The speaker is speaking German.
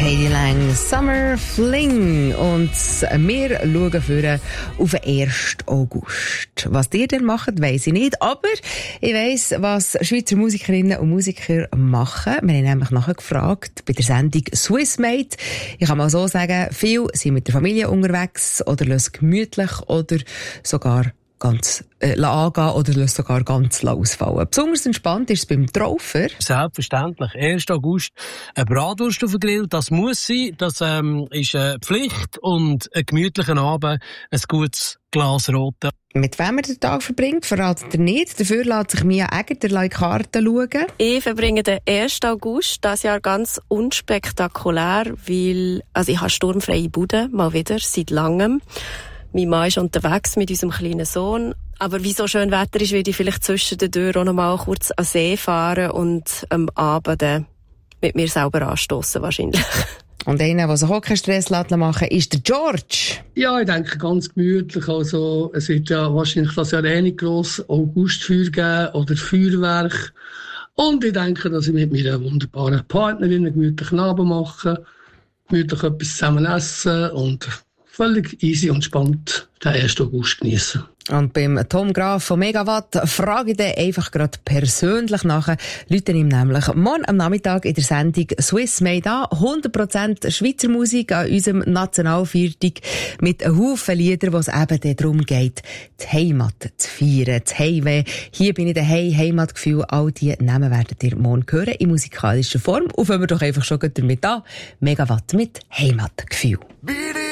K.D. Lang, Summer Fling. Und wir schauen vorne auf den 1. August. Was ihr denn macht, weiss ich nicht. Aber ich weiss, was Schweizer Musikerinnen und Musiker machen. Wir haben nämlich nachgefragt bei der Sendung Swissmade. Ich kann mal so sagen, viele sind mit der Familie unterwegs oder lassen gemütlich oder sogar ganz angehen oder lassen sogar ganz ausfallen. Besonders entspannt ist es beim Traufer. Selbstverständlich. 1. August eine Bratwurst auf den Grill, das muss sein. Das ist eine Pflicht und einen gemütlichen Abend, ein gutes Glas Rote. Mit wem er den Tag verbringt, verratet er nicht. Dafür lässt sich Mia Egger Karten schauen. Ich verbringe den 1. August dieses Jahr ganz unspektakulär, weil ich habe sturmfreie Bude, mal wieder, seit langem. Mein Mann ist unterwegs mit unserem kleinen Sohn. Aber wie so schön Wetter ist, werde ich vielleicht zwischen den Türen auch noch mal kurz an See fahren und am Abend mit mir selber anstossen wahrscheinlich. Und einer, der sich auch keinen Stress machen lässt, ist der George. Ja, ich denke ganz gemütlich. Also, es wird ja wahrscheinlich das Jahr nicht gross Augustfeuer geben oder Feuerwerk. Und ich denke, dass ich mit meiner wunderbaren Partnerin einen gemütlichen Abend mache, gemütlich etwas zusammen essen und völlig easy und spannend den 1. August genießen. Und beim Tom Graf von Megawatt frage ich den einfach gerade persönlich nach. Leute ihm nämlich morgen am Nachmittag in der Sendung Swissmade an. 100% Schweizer Musik an unserem Nationalviertag mit einem Haufen Lieder, wo es eben darum geht, die Heimat zu feiern, das Heimweh. Hier bin ich daheim, Heimatgefühl. All diese Namen werdet ihr morgen hören in musikalischer Form. Und fangen wir doch einfach schon damit an. Megawatt mit Heimatgefühl.